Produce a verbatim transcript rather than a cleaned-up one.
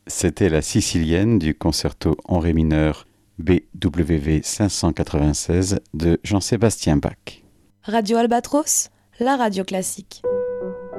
C'était la Sicilienne du concerto en ré mineur B W V cinq cent quatre-vingt-seize de Jean-Sébastien Bach. Radio Albatros, la radio classique.